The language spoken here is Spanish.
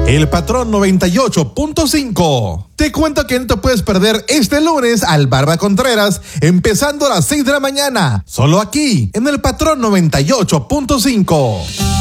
El Patrón 98.5. Te cuento que no te puedes perder este lunes al Barba Contreras, empezando a las 6 de la mañana, solo aquí, en el Patrón 98.5.